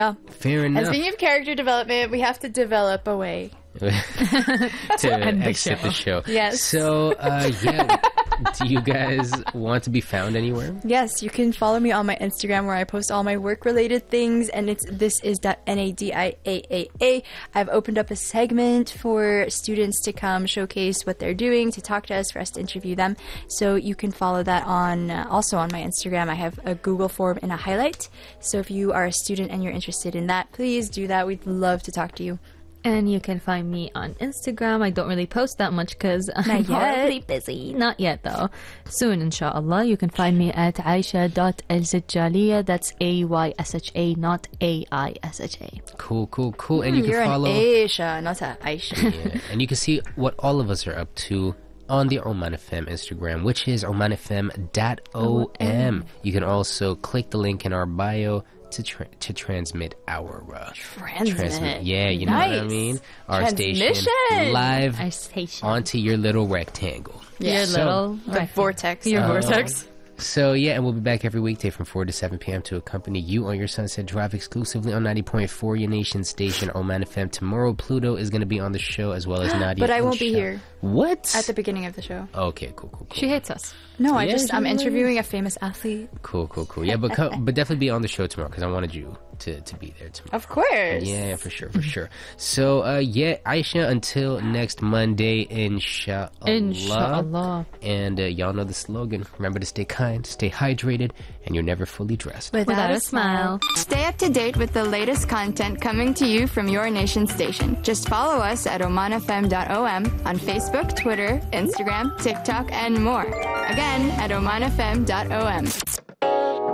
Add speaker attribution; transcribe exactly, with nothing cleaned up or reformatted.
Speaker 1: Yeah.
Speaker 2: Fair enough.
Speaker 1: And speaking of character development, we have to develop a way
Speaker 2: to
Speaker 3: end the
Speaker 2: exit
Speaker 3: show.
Speaker 2: the show.
Speaker 1: Yes.
Speaker 2: So, uh, yeah, do you guys want to be found anywhere?
Speaker 1: Yes, you can follow me on my Instagram where I post all my work-related things, and it's this is nadiaa. I've opened up a segment for students to come showcase what they're doing, to talk to us, for us to interview them. So you can follow that on uh, also on my Instagram. I have a Google form and a highlight. So if you are a student and you're interested in that, please do that. We'd love to talk to you.
Speaker 3: And you can find me on Instagram. I don't really post that much because I'm
Speaker 1: Not yet.
Speaker 3: horribly busy. Not yet, though. Soon, inshallah. You can find me at aisha dot el zajjaliya. That's A Y S H A, not A I S H A.
Speaker 2: Cool, cool, cool. And you
Speaker 1: You're
Speaker 2: can follow.
Speaker 1: an Aisha, not a Aisha.
Speaker 2: Yeah, and you can see what all of us are up to on the Oman F M Instagram, which is oman f m dot o m. You can also click the link in our bio to tra- to transmit our uh,
Speaker 1: Transmit.
Speaker 2: yeah, you know what I
Speaker 1: Nice.
Speaker 2: mean? Our station
Speaker 1: Transmission.
Speaker 2: live
Speaker 3: Our station.
Speaker 2: onto your little rectangle.
Speaker 3: Your
Speaker 2: So-
Speaker 3: little...
Speaker 1: The
Speaker 3: right.
Speaker 1: vortex.
Speaker 3: Your
Speaker 1: Uh,
Speaker 3: vortex.
Speaker 2: So yeah, and we'll be back every weekday from four to seven p.m. to accompany you on your Sunset Drive exclusively on ninety point four, your nation station, Oman F M. Tomorrow, Pluto is going to be on the show as well as Nadia.
Speaker 1: But I
Speaker 2: and
Speaker 1: won't be
Speaker 2: Shah.
Speaker 1: here.
Speaker 2: What?
Speaker 1: At the beginning of the show.
Speaker 2: Okay, cool, cool, cool.
Speaker 3: She hates us.
Speaker 1: No, I
Speaker 2: Yeah,
Speaker 1: just I'm
Speaker 2: you know.
Speaker 1: interviewing a famous athlete.
Speaker 2: Cool, cool, cool. Yeah, but co- but definitely be on the show tomorrow because I wanted you to, to be there tomorrow.
Speaker 1: Of course.
Speaker 2: Yeah, for sure, for sure. So, uh, yeah, Aisha, until next Monday, inshallah.
Speaker 3: Inshallah.
Speaker 2: And uh, y'all know the slogan. Remember to stay kind, stay hydrated, and you're never fully dressed.
Speaker 3: Without a smile.
Speaker 4: Stay up to date with the latest content coming to you from your nation station. Just follow us at oman f m dot o m on Facebook, Twitter, Instagram, TikTok, and more. Again, at oman f m dot o m.